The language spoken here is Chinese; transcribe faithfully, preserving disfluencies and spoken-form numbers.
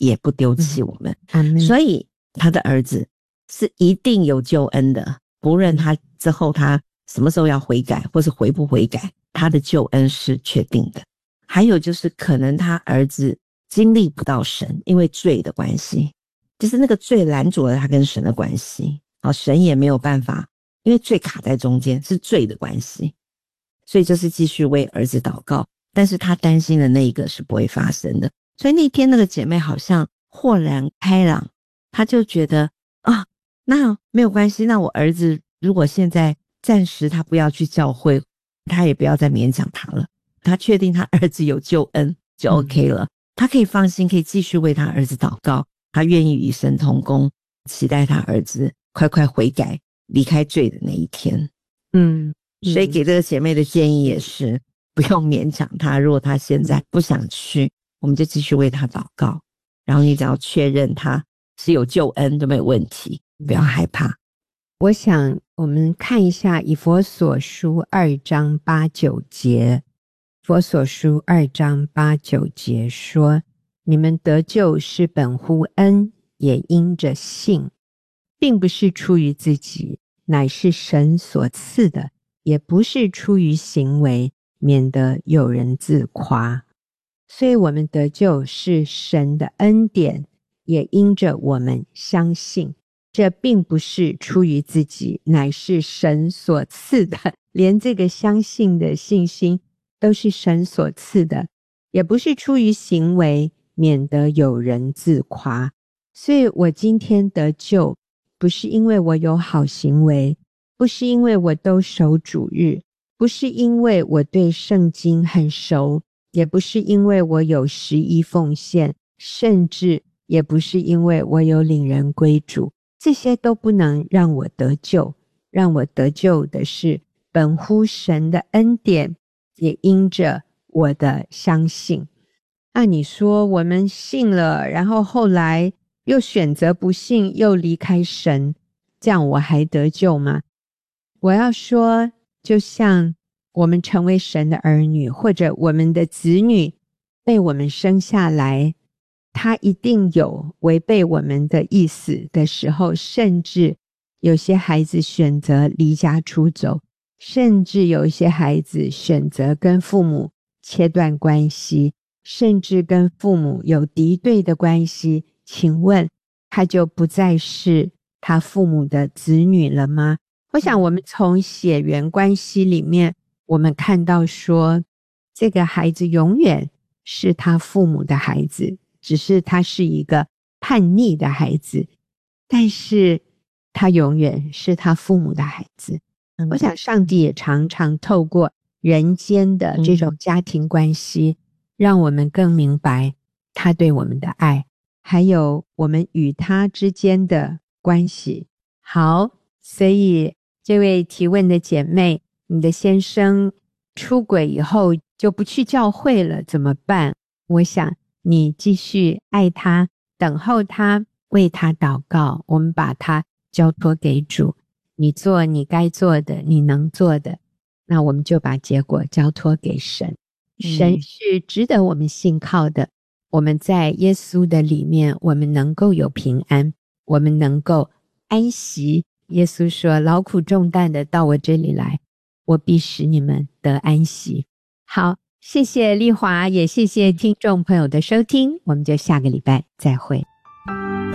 也不丢弃我们、 嗯、 所以他的儿子是一定有救恩的，不论他之后他什么时候要悔改或是悔不悔改，他的救恩是确定的。还有就是可能他儿子经历不到神，因为罪的关系，就是那个罪拦阻了他跟神的关系、哦、神也没有办法，因为罪卡在中间，是罪的关系，所以就是继续为儿子祷告，但是他担心的那一个是不会发生的。所以那天那个姐妹好像豁然开朗，她就觉得啊，那没有关系，那我儿子如果现在暂时他不要去教会，他也不要再勉强他了，他确定他儿子有救恩就 OK 了、嗯、他可以放心，可以继续为他儿子祷告，他愿意与神同工，期待他儿子快快悔改离开罪的那一天。 嗯， 所以给这个姐妹的建议也是不用勉强他，如果他现在不想去，我们就继续为他祷告，然后你只要确认他是有救恩都没有问题，不要害怕。 我想我们看一下以弗所书二章八九节，以弗所书二章八九节说，你们得救是本乎恩，也因着信，并不是出于自己，乃是神所赐的，也不是出于行为，免得有人自夸。所以我们得救是神的恩典，也因着我们相信，这并不是出于自己，乃是神所赐的，连这个相信的信心都是神所赐的，也不是出于行为，免得有人自夸。所以我今天得救，不是因为我有好行为，不是因为我都守主日，不是因为我对圣经很熟，也不是因为我有十一奉献，甚至也不是因为我有领人归主，这些都不能让我得救。让我得救的是本乎神的恩典，也因着我的相信。那你说我们信了，然后后来又选择不信，又离开神，这样我还得救吗？我要说，就像我们成为神的儿女，或者我们的子女被我们生下来，他一定有违背我们的意思的时候，甚至有些孩子选择离家出走，甚至有一些孩子选择跟父母切断关系，甚至跟父母有敌对的关系，请问他就不再是他父母的子女了吗？我想我们从血缘关系里面，我们看到说，这个孩子永远是他父母的孩子，只是他是一个叛逆的孩子，但是他永远是他父母的孩子。嗯、我想上帝也常常透过人间的这种家庭关系、嗯、让我们更明白他对我们的爱，还有我们与他之间的关系。好，所以这位提问的姐妹，你的先生出轨以后就不去教会了，怎么办？我想你继续爱他，等候他，为他祷告，我们把他交托给主，你做你该做的，你能做的，那我们就把结果交托给神。神是值得我们信靠的、嗯、我们在耶稣的里面，我们能够有平安，我们能够安息。耶稣说，劳苦重担的到我这里来，我必使你们得安息。好，谢谢丽华，也谢谢听众朋友的收听，我们就下个礼拜再会。